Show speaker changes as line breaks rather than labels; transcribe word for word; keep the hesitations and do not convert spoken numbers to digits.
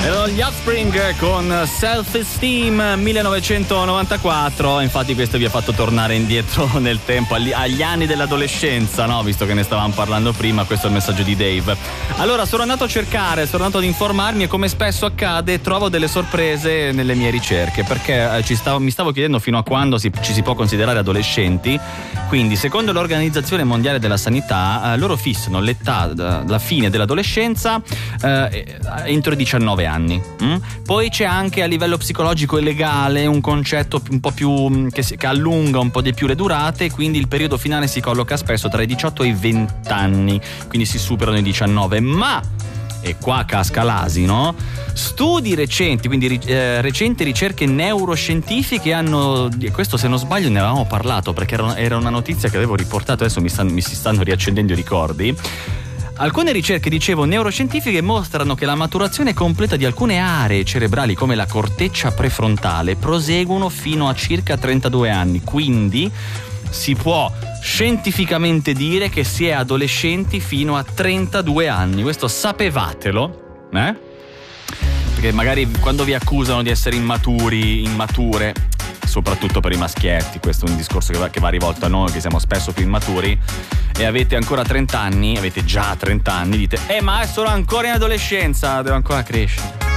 Erano gli Offspring con Self Esteem millenovecentonovantaquattro. Infatti questo vi ha fatto tornare indietro nel tempo, agli, agli anni dell'adolescenza, no? Visto che ne stavamo parlando prima. Questo è il messaggio di Dave. Allora sono andato a cercare, sono andato ad informarmi e, come spesso accade, trovo delle sorprese nelle mie ricerche, perché eh, ci stavo, mi stavo chiedendo fino a quando si, ci si può considerare adolescenti. Quindi, secondo l'Organizzazione Mondiale della Sanità, eh, loro fissano l'età, la fine dell'adolescenza eh, entro i diciannove anni. Mm? Poi c'è anche a livello psicologico e legale un concetto un po' più che, si, che allunga un po' di più le durate, quindi il periodo finale si colloca spesso tra i diciotto e i venti anni, quindi si superano i diciannove. Ma, e qua casca l'asino, studi recenti, quindi eh, recenti ricerche neuroscientifiche hanno, questo se non sbaglio ne avevamo parlato perché era una, era una notizia che avevo riportato, adesso mi, stanno, mi si stanno riaccendendo i ricordi. Alcune ricerche, dicevo, neuroscientifiche mostrano che la maturazione completa di alcune aree cerebrali come la corteccia prefrontale proseguono fino a circa trentadue anni, quindi si può scientificamente dire che si è adolescenti fino a trentadue anni. Questo sapevatelo, eh? Perché magari quando vi accusano di essere immaturi, immature, soprattutto per i maschietti, questo è un discorso che va, che va rivolto a noi, che siamo spesso più immaturi, e avete ancora trenta anni, avete già trenta anni, dite eh ma sono ancora in adolescenza, devo ancora crescere.